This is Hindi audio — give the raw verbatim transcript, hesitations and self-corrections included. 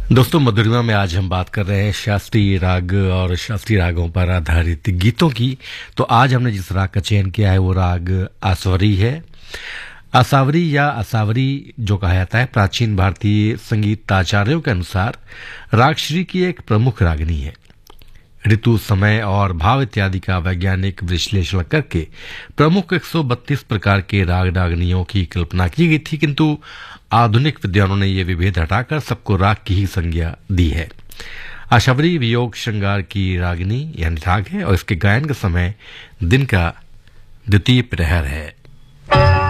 दोस्तों, मधुरिमा में आज हम बात कर रहे हैं शास्त्रीय राग और शास्त्रीय रागों पर आधारित गीतों की। तो आज हमने जिस राग का चयन किया है वो राग आसावरी है। आसावरी या आसावरी जो कहा जाता है, प्राचीन भारतीय संगीताचार्यों के अनुसार रागश्री की एक प्रमुख रागिनी है। ऋतु, समय और भाव इत्यादि का वैज्ञानिक विश्लेषण करके प्रमुख एक सौ बत्तीस प्रकार के राग रागनियों की कल्पना की गई थी, किंतु आधुनिक विद्वानों ने यह विभेद हटाकर सबको राग की ही संज्ञा दी है। आशावरी वियोग श्रृंगार की रागिनी यानी राग है और इसके गायन का समय दिन का द्वितीय प्रहर है।